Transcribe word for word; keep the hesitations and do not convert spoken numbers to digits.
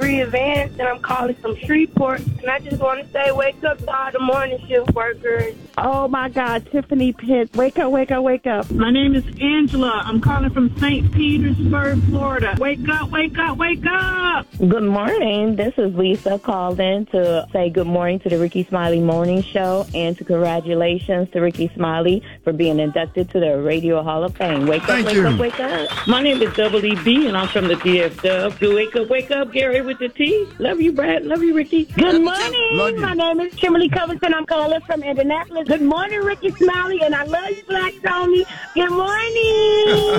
Bree Vance, and I'm calling from Shreveport. And I just want to say, wake up to all the morning shift workers. Oh, my God, Tiffany Pitts. Wake up, wake up, wake up. My name is Angela. I'm calling from Saint Petersburg, Florida. Wake up, wake up, wake up. Good morning. This is Lisa called in to say good morning to the Ricky Smiley Morning Show and to congratulations to Ricky Smiley for being inducted to the Radio Hall of Fame. Wake Thank up, wake you. up, wake up. My name is Double E B, and I'm from the D F W. Do wake up, wake up, Gary with the T. Love you, Brad. Love you, Ricky. Good morning. Love you. My name is Kimberly Covington. I'm calling from Indianapolis. Good morning, Ricky Smiley, and I love you, Black Tony. Good morning.